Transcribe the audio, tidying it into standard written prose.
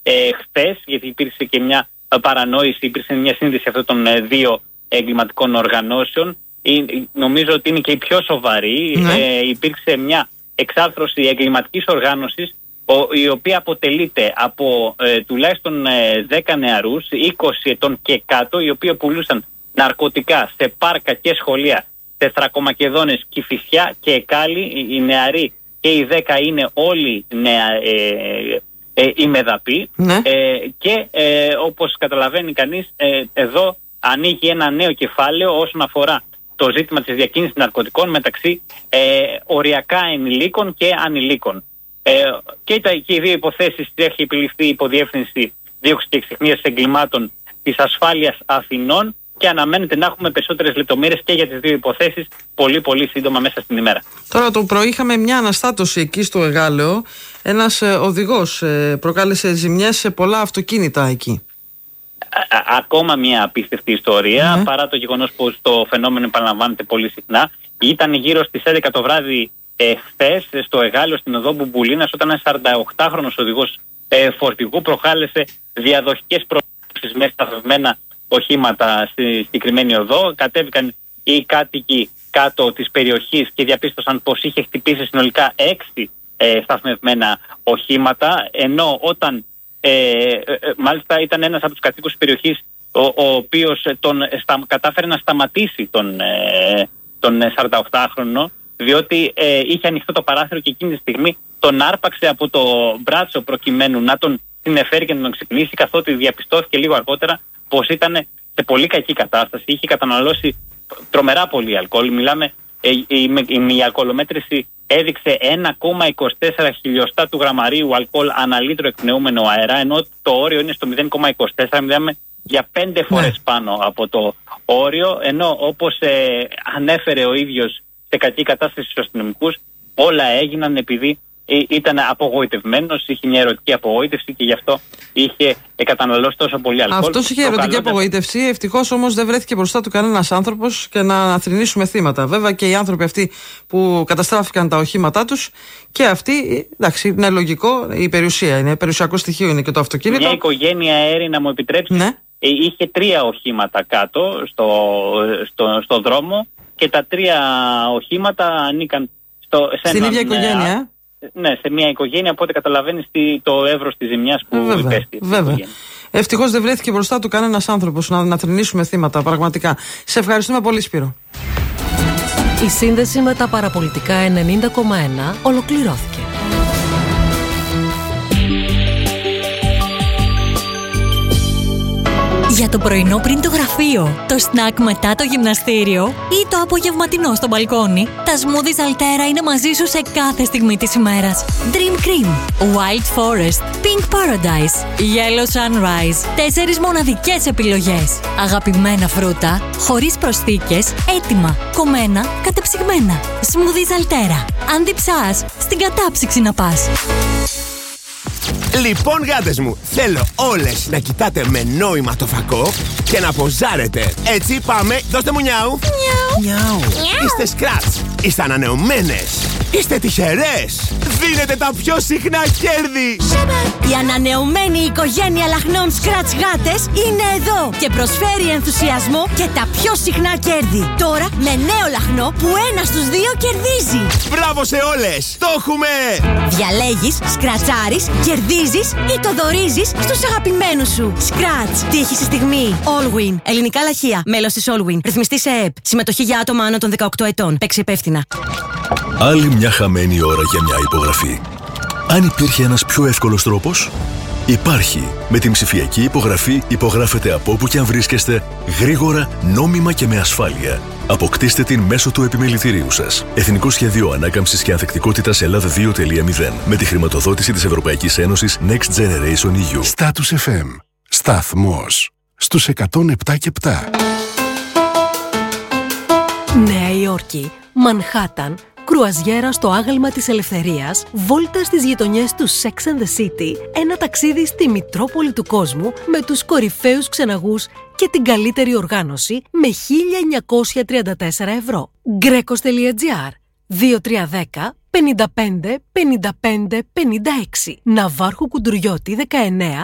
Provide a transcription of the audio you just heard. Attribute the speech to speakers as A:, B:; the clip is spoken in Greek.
A: χθες, γιατί υπήρξε και μια παρανόηση, υπήρξε μια σύνδεση αυτών των δύο εγκληματικών οργανώσεων. Νομίζω ότι είναι και η πιο σοβαρή. Υπήρξε μια εξάρθρωση εγκληματικής οργάνωσης, η οποία αποτελείται από τουλάχιστον 10 νεαρούς, 20 ετών και κάτω, οι οποίοι πουλούσαν ναρκωτικά σε πάρκα και σχολεία σε Θρακομακεδόνες, Κηφισιά και Εκάλη. Οι νεαροί και οι 10 είναι όλοι οι μεδαποί. Και όπως καταλαβαίνει κανείς, εδώ ανοίγει ένα νέο κεφάλαιο όσον αφορά το ζήτημα της διακίνησης ναρκωτικών μεταξύ οριακά ενηλίκων και ανηλίκων. Και οι δύο υποθέσεις έχει επιληφθεί υποδιεύθυνση δίωξης και εξυχνίας εγκλημάτων της ασφάλειας Αθηνών και αναμένεται να έχουμε περισσότερες λεπτομέρειες και για τις δύο υποθέσεις πολύ σύντομα μέσα στην ημέρα.
B: Τώρα το πρωί είχαμε μια αναστάτωση εκεί στο Εγάλεο. Ένας οδηγός προκάλεσε ζημιές σε πολλά αυτοκίνητα εκεί.
A: Ακόμα μια απίστευτη ιστορία, παρά το γεγονός πως το φαινόμενο επαναλαμβάνεται πολύ συχνά. Ήταν γύρω στις 11 το βράδυ χθες στο Εγάλεο στην οδό Μπουμπουλίνας, όταν ένας 48χρονος οδηγός φορτηγού προκάλεσε διαδοχικές προκλήσεις με σταθμευμένα οχήματα στη συγκεκριμένη οδό. Κατέβηκαν οι κάτοικοι κάτω της περιοχής και διαπίστωσαν πως είχε χτυπήσει συνολικά 6 σταθμευμένα οχήματα, ενώ όταν μάλιστα ήταν ένας από τους κατοίκους της περιοχής ο οποίος κατάφερε να σταματήσει τον 48χρονο, διότι είχε ανοιχτό το παράθυρο και εκείνη τη στιγμή τον άρπαξε από το μπράτσο προκειμένου να τον συνεφέρει και να τον ξυπνήσει, καθότι διαπιστώθηκε λίγο αργότερα πως ήταν σε πολύ κακή κατάσταση, είχε καταναλώσει τρομερά πολύ αλκοόλ. Μιλάμε, η αλκοολομέτρηση έδειξε 1,24 χιλιοστά του γραμμαρίου αλκοόλ ανά λίτρο εκπνεούμενο αέρα, ενώ το όριο είναι στο 0,24. Μιλάμε για 5 φορές πάνω από το όριο, ενώ όπως ανέφερε ο ίδιος σε κακή κατάσταση στους αστυνομικούς, όλα έγιναν επειδή ήταν απογοητευμένος, είχε μια ερωτική απογοήτευση και γι' αυτό είχε καταναλώσει τόσο πολύ αλκοόλ.
B: Αυτός είχε ερωτική απογοήτευση. Ευτυχώς όμως δεν βρέθηκε μπροστά του κανένας άνθρωπος και να θρηνήσουμε θύματα. Βέβαια και οι άνθρωποι αυτοί που καταστράφηκαν τα οχήματά τους και αυτοί, εντάξει, είναι λογικό, η περιουσία είναι, περιουσιακό στοιχείο είναι και το αυτοκίνητο.
A: Μια οικογένεια αέρη, να μου επιτρέψει, είχε 3 οχήματα κάτω στο δρόμο και τα 3 οχήματα ανήκαν
B: στην ίδια οικογένεια.
A: Ναι, σε μια οικογένεια, οπότε καταλαβαίνεις το εύρος της ζημιάς που υπέστη.
B: Βέβαια. Ευτυχώς δεν βρέθηκε μπροστά του κανένας άνθρωπος να θρηνήσουμε θύματα, πραγματικά. Σε ευχαριστούμε πολύ, Σπύρο.
C: Η σύνδεση με τα παραπολιτικά 90,1 ολοκληρώθηκε.
D: Για το πρωινό πριν το γραφείο, το σνακ μετά το γυμναστήριο ή το απογευματινό στο μπαλκόνι, τα smoothies Altera είναι μαζί σου σε κάθε στιγμή της ημέρας. Dream Cream, Wild Forest, Pink Paradise, Yellow Sunrise. 4 μοναδικές επιλογές. Αγαπημένα φρούτα, χωρίς προσθήκες, έτοιμα, κομμένα, κατεψυγμένα. Smoothies Altera. Αν διψάς, στην κατάψυξη να πας.
E: Λοιπόν, γάτες μου, θέλω όλες να κοιτάτε με νόημα το φακό και να ποζάρετε. Έτσι, πάμε, δώστε μου νιάου. Νιάου. Είστε σκράτς, είστε ανανεωμένες, είστε τυχερές. Δίνετε τα πιο συχνά κέρδη.
D: Η ανανεωμένη οικογένεια λαχνών Scratch γάτες είναι εδώ και προσφέρει ενθουσιασμό και τα πιο συχνά κέρδη. Τώρα με νέο λαχνό που 1 στους 2 κερδίζει.
E: Μπράβο σε όλες, το έχουμε!
D: Διαλέγεις, σκρατσάρεις, κερδίζεις ή το δωρίζεις στους αγαπημένους σου. Scratch. Τύχη στη στιγμή. Allwin. Ελληνικά λαχεία. Μέλος της Allwin. Ρυθμιστή σε ΕΕΠ. Συμμετοχή για άτομα άνω των 18 ετών. Παίξε υπεύθυνα.
F: Άλλη μια χαμένη ώρα για μια υπογραφή. Αν υπήρχε ένας πιο εύκολος τρόπος? Υπάρχει. Με την ψηφιακή υπογραφή υπογράφετε από όπου και αν βρίσκεστε, γρήγορα, νόμιμα και με ασφάλεια. Αποκτήστε την μέσω του επιμελητηρίου σας. Εθνικό Σχέδιο Ανάκαμψης και Ανθεκτικότητας Ελλάδα 2.0 με τη χρηματοδότηση της Ευρωπαϊκής Ένωσης Next Generation EU.
G: Status FM. Σταθμός. Στους 107,7.
C: Νέα Υόρκη, Μανχάταν, κρουαζιέρα στο άγαλμα της ελευθερίας, βόλτα στις γειτονιές του Sex and the City, ένα ταξίδι στη Μητρόπολη του κόσμου με τους κορυφαίους ξεναγούς και την καλύτερη οργάνωση με 1.934 ευρώ. Greco.gr 2310 55 55 56. Ναβάρχου Κουντουριώτη 19